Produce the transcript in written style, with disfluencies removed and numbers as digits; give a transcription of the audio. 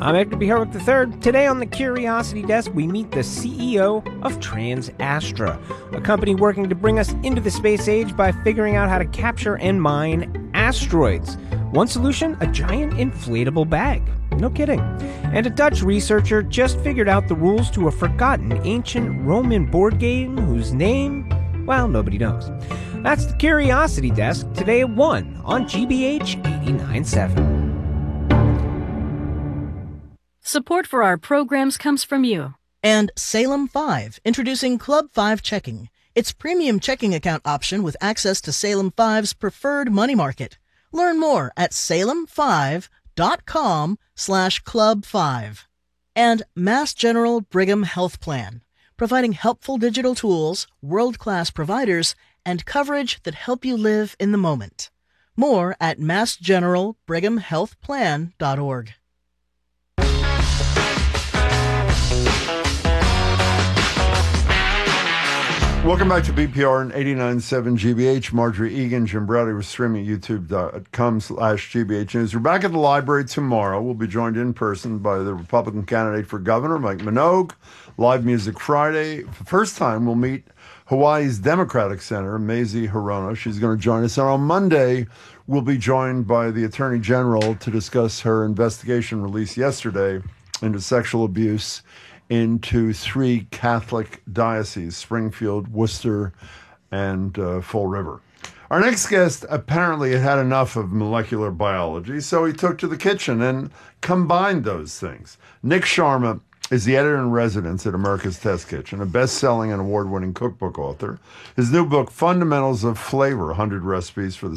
I'm Hector B. Herwick III. Today on the Curiosity Desk, we meet the CEO of TransAstra, a company working to bring us into the space age by figuring out how to capture and mine asteroids. One solution, a giant inflatable bag. No kidding. And a Dutch researcher just figured out the rules to a forgotten ancient Roman board game whose name, well, nobody knows. That's the Curiosity Desk, today at 1 on GBH 89.7. Support for our programs comes from you. And Salem 5, introducing Club 5 Checking, its premium checking account option with access to Salem 5's preferred money market. Learn more at salem5.com/club5. And Mass General Brigham Health Plan, providing helpful digital tools, world-class providers, and coverage that help you live in the moment. More at massgeneralbrighamhealthplan.org. Welcome back to BPR and 89.7 GBH. Marjorie Egan, Jim Browdy. We're streaming at youtube.com/GBH News. We're back at the library tomorrow. We'll be joined in person by the Republican candidate for governor, Mike Minogue. Live Music Friday. For the first time, we'll meet Hawaii's Democratic Senator, Mazie Hirono. She's going to join us. And on Monday, we'll be joined by the Attorney General to discuss her investigation released yesterday into sexual abuse into 3 Catholic dioceses, Springfield, Worcester, and Fall River. Our next guest apparently had enough of molecular biology, so he took to the kitchen and combined those things. Nick Sharma is the editor-in-residence at America's Test Kitchen, a best-selling and award-winning cookbook author. His new book, Fundamentals of Flavor, 100 Recipes for the